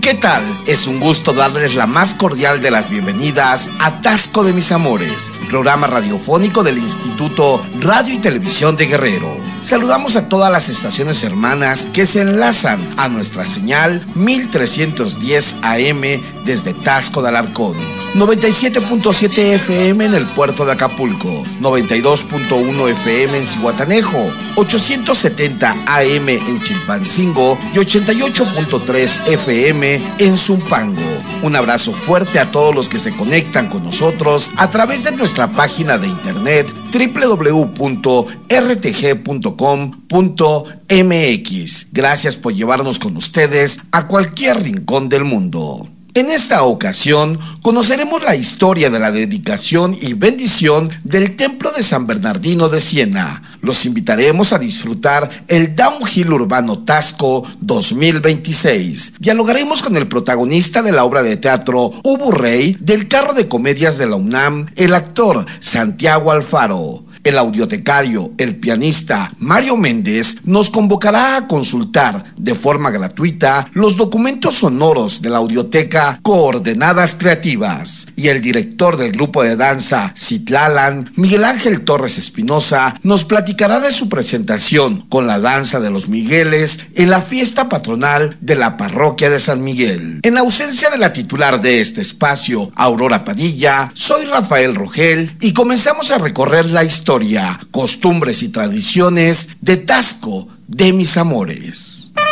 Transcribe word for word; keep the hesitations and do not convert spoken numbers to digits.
¿Qué tal? Es un gusto darles la más cordial de las bienvenidas a Tasco de Mis Amores, programa radiofónico del Instituto Radio y Televisión de Guerrero. Saludamos a todas las estaciones hermanas que se enlazan a nuestra señal mil trescientos diez A M desde Tasco de Alarcón, noventa y siete punto siete F M en el puerto de Acapulco, noventa y dos punto uno F M en Zihuatanejo, ochocientos setenta A M en Chilpancingo y ochenta y ocho punto tres F M en Zumpango. Un abrazo fuerte a todos los que se conectan con nosotros a través de nuestra página de internet doble u doble u doble u punto r t g punto com punto m x. Gracias por llevarnos con ustedes a cualquier rincón del mundo. En esta ocasión conoceremos la historia de la dedicación y bendición del Templo de San Bernardino de Siena. Los invitaremos a disfrutar el Downhill Urbano Tasco dos mil veintiséis. Dialogaremos con el protagonista de la obra de teatro Ubu Rey del carro de comedias de la UNAM, el actor Santiago Alfaro. El audiotecario, el pianista Mario Méndez, nos convocará a consultar de forma gratuita los documentos sonoros de la audioteca Coordenadas Creativas. Y el director del grupo de danza Citlalan, Miguel Ángel Torres Espinosa, nos platicará de su presentación con la danza de los Migueles en la fiesta patronal de la parroquia de San Miguel. En ausencia de la titular de este espacio, Aurora Padilla, soy Rafael Rogel y comenzamos a recorrer la historia, costumbres y tradiciones de Tasco de Mis Amores.